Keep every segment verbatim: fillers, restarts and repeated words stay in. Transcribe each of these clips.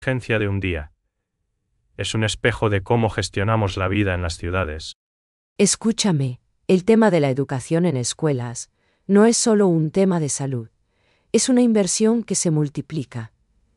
emergencia de un día. Es un espejo de cómo gestionamos la vida en las ciudades. Escúchame, el tema de la educación en escuelas no es solo un tema de salud, es una inversión que se multiplica.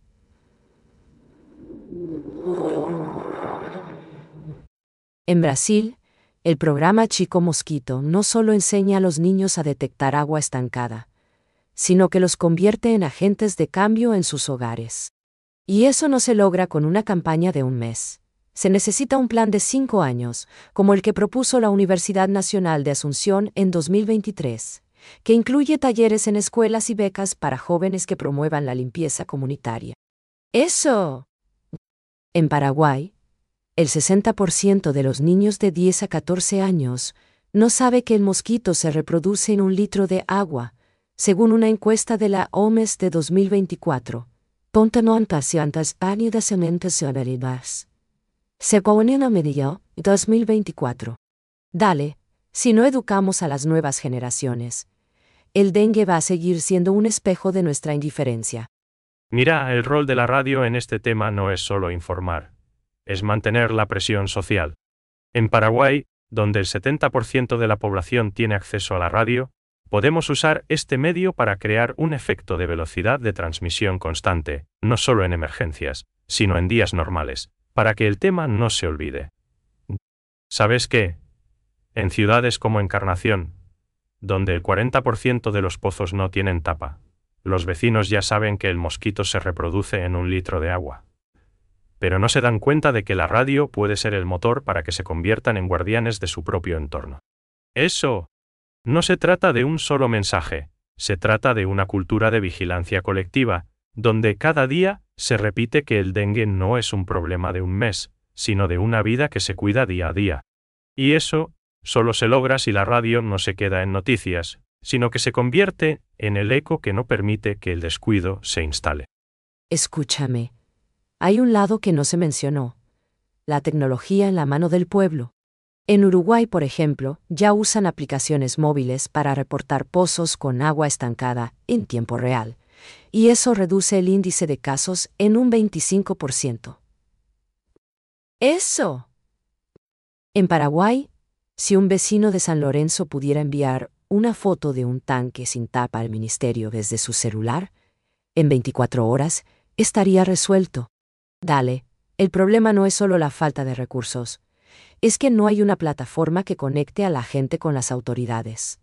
En Brasil, el programa Chico Mosquito no solo enseña a los niños a detectar agua estancada, sino que los convierte en agentes de cambio en sus hogares. Y eso no se logra con una campaña de un mes. Se necesita un plan de cinco años, como el que propuso la Universidad Nacional de Asunción en dos mil veintitrés, que incluye talleres en escuelas y becas para jóvenes que promuevan la limpieza comunitaria. ¡Eso! En Paraguay, el sesenta por ciento de los niños de diez a catorce años no sabe que el mosquito se reproduce en un litro de agua, según una encuesta de la O M S de dos mil veinticuatro. Según una medida dos mil veinticuatro. Dale, si no educamos a las nuevas generaciones, el dengue va a seguir siendo un espejo de nuestra indiferencia. Mira, el rol de la radio en este tema no es solo informar, es mantener la presión social. En Paraguay, donde el setenta por ciento de la población tiene acceso a la radio, podemos usar este medio para crear un efecto de velocidad de transmisión constante, no solo en emergencias, sino en días normales, para que el tema no se olvide. ¿Sabes qué? En ciudades como Encarnación, donde el cuarenta por ciento de los pozos no tienen tapa, los vecinos ya saben que el mosquito se reproduce en un litro de agua. Pero no se dan cuenta de que la radio puede ser el motor para que se conviertan en guardianes de su propio entorno. Eso. No se trata de un solo mensaje, se trata de una cultura de vigilancia colectiva, donde cada día se repite que el dengue no es un problema de un mes, sino de una vida que se cuida día a día. Y eso solo se logra si la radio no se queda en noticias, sino que se convierte en el eco que no permite que el descuido se instale. Escúchame, hay un lado que no se mencionó: la tecnología en la mano del pueblo. En Uruguay, por ejemplo, ya usan aplicaciones móviles para reportar pozos con agua estancada en tiempo real, y eso reduce el índice de casos en un veinticinco por ciento. ¡Eso! En Paraguay, si un vecino de San Lorenzo pudiera enviar una foto de un tanque sin tapa al ministerio desde su celular, en veinticuatro horas estaría resuelto. Dale, el problema no es solo la falta de recursos, es que no hay una plataforma que conecte a la gente con las autoridades.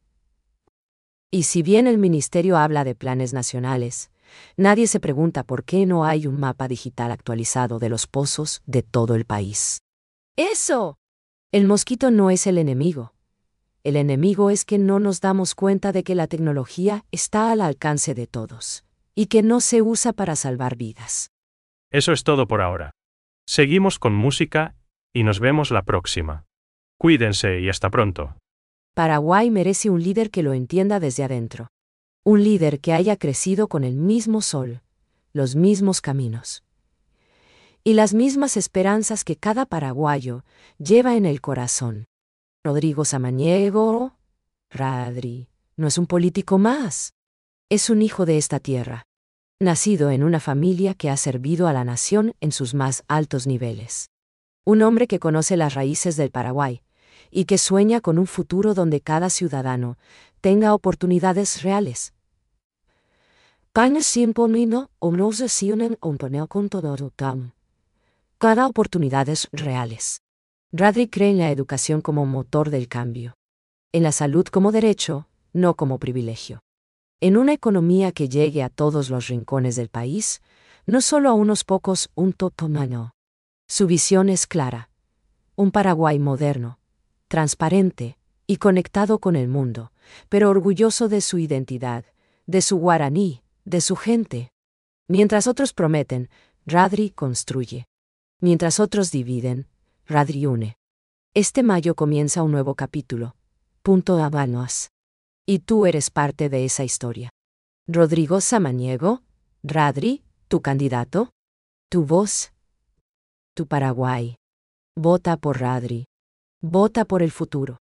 Y si bien el ministerio habla de planes nacionales, nadie se pregunta por qué no hay un mapa digital actualizado de los pozos de todo el país. ¡Eso! El mosquito no es el enemigo. El enemigo es que no nos damos cuenta de que la tecnología está al alcance de todos, y que no se usa para salvar vidas. Eso es todo por ahora. Seguimos con música y nos vemos la próxima. Cuídense y hasta pronto. Paraguay merece un líder que lo entienda desde adentro. Un líder que haya crecido con el mismo sol, los mismos caminos y las mismas esperanzas que cada paraguayo lleva en el corazón. Rodrigo Samaniego, Radri, no es un político más. Es un hijo de esta tierra, nacido en una familia que ha servido a la nación en sus más altos niveles. Un hombre que conoce las raíces del Paraguay y que sueña con un futuro donde cada ciudadano tenga oportunidades reales. Cada oportunidades reales. Radri cree en la educación como motor del cambio, en la salud como derecho, no como privilegio. En una economía que llegue a todos los rincones del país, no solo a unos pocos, un totomano. Su visión es clara: un Paraguay moderno, transparente y conectado con el mundo, pero orgulloso de su identidad, de su guaraní, de su gente. Mientras otros prometen, Radri construye. Mientras otros dividen, Radri une. Este mayo comienza un nuevo capítulo. Punto Habanos. Y tú eres parte de esa historia. Rodrigo Samaniego, Radri, tu candidato, tu voz, tu Paraguay. Vota por Radri. Vota por el futuro.